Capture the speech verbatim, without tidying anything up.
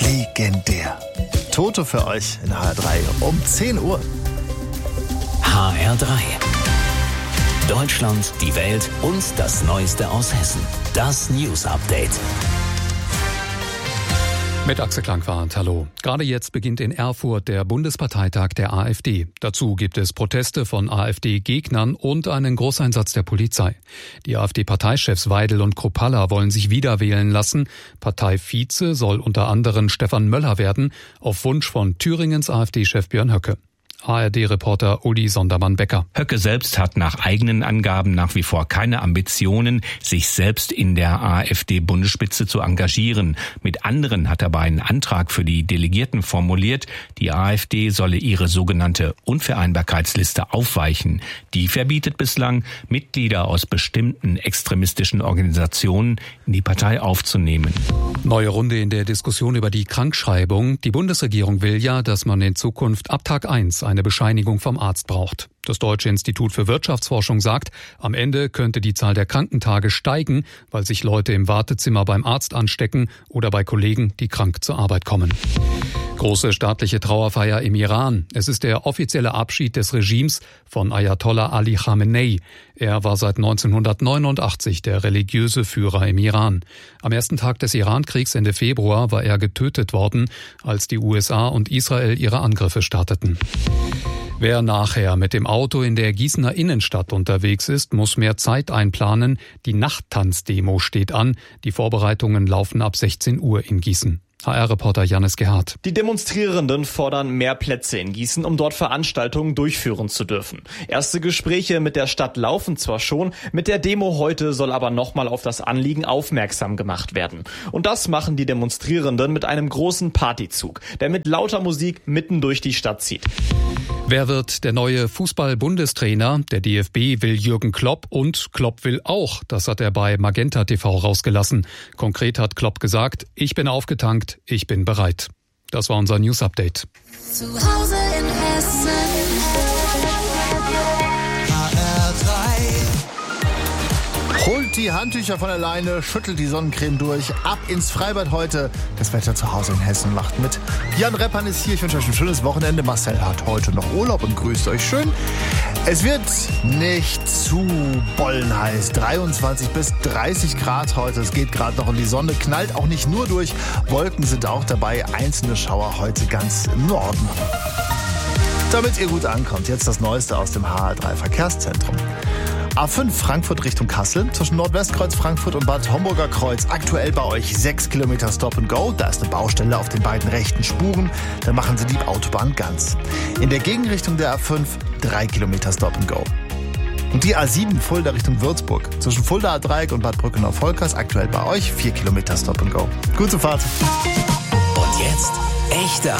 legendär. Toto für euch in H R drei um zehn Uhr. H R drei. Deutschland, die Welt und das Neueste aus Hessen. Das News Update. Mit Axel Klangwart, hallo. Gerade jetzt beginnt in Erfurt der Bundesparteitag der AfD. Dazu gibt es Proteste von AfD-Gegnern und einen Großeinsatz der Polizei. Die AfD-Parteichefs Weidel und Kruppalla wollen sich wieder wählen lassen. Parteivize soll unter anderem Stefan Möller werden, auf Wunsch von Thüringens AfD-Chef Björn Höcke. A R D-Reporter Uli Sondermann-Becker. Höcke selbst hat nach eigenen Angaben nach wie vor keine Ambitionen, sich selbst in der AfD-Bundesspitze zu engagieren. Mit anderen hat er aber einen Antrag für die Delegierten formuliert. Die AfD solle ihre sogenannte Unvereinbarkeitsliste aufweichen. Die verbietet bislang, Mitglieder aus bestimmten extremistischen Organisationen in die Partei aufzunehmen. Neue Runde in der Diskussion über die Krankschreibung. Die Bundesregierung will ja, dass man in Zukunft ab Tag eins eine Bescheinigung vom Arzt braucht. Das Deutsche Institut für Wirtschaftsforschung sagt, am Ende könnte die Zahl der Krankentage steigen, weil sich Leute im Wartezimmer beim Arzt anstecken oder bei Kollegen, die krank zur Arbeit kommen. Große staatliche Trauerfeier im Iran. Es ist der offizielle Abschied des Regimes von Ayatollah Ali Khamenei. Er war seit neunzehnhundertneunundachtzig der religiöse Führer im Iran. Am ersten Tag des Irankriegs Ende Februar war er getötet worden, als die U S A und Israel ihre Angriffe starteten. Wer nachher mit dem Auto in der Gießener Innenstadt unterwegs ist, muss mehr Zeit einplanen. Die Nachttanzdemo steht an. Die Vorbereitungen laufen ab sechzehn Uhr in Gießen. H R-Reporter Janis Gerhardt. Die Demonstrierenden fordern mehr Plätze in Gießen, um dort Veranstaltungen durchführen zu dürfen. Erste Gespräche mit der Stadt laufen zwar schon, mit der Demo heute soll aber nochmal auf das Anliegen aufmerksam gemacht werden. Und das machen die Demonstrierenden mit einem großen Partyzug, der mit lauter Musik mitten durch die Stadt zieht. Wer wird der neue Fußball-Bundestrainer? Der D F B will Jürgen Klopp und Klopp will auch. Das hat er bei Magenta T V rausgelassen. Konkret hat Klopp gesagt, ich bin aufgetankt, ich bin bereit. Das war unser News Update. Zu Hause in Hessen. H R drei. Holt die Handtücher von der Leine, schüttelt die Sonnencreme durch, ab ins Freibad heute. Das Wetter zu Hause in Hessen macht mit. Jan Reppan ist hier, ich wünsche euch ein schönes Wochenende. Marcel hat heute noch Urlaub und grüßt euch schön. Es wird nicht zu bollenheiß, dreiundzwanzig bis dreißig Grad heute. Es geht gerade noch und die Sonne knallt auch nicht nur durch. Wolken sind auch dabei, einzelne Schauer heute ganz im Norden. Damit ihr gut ankommt, jetzt das Neueste aus dem H R drei Verkehrszentrum. A fünf Frankfurt Richtung Kassel, zwischen Nordwestkreuz Frankfurt und Bad Homburger Kreuz. Aktuell bei euch sechs Kilometer Stop and Go. Da ist eine Baustelle auf den beiden rechten Spuren. Dann machen sie die Autobahn ganz. In der Gegenrichtung der A fünf drei Kilometer Stop and Go. Und die A sieben Fulda Richtung Würzburg. Zwischen Fulda Dreieck und Bad Brückenau-Volkers. Aktuell bei euch vier Kilometer Stop and Go. Gute Fahrt. Und jetzt echte